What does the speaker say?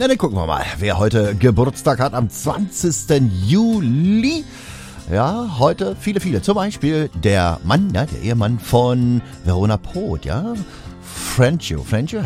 Na, dann gucken wir mal, wer heute Geburtstag hat am 20. Juli. Ja, heute viele. Zum Beispiel der Mann, ja, der Ehemann von Verona Poth, ja. Francio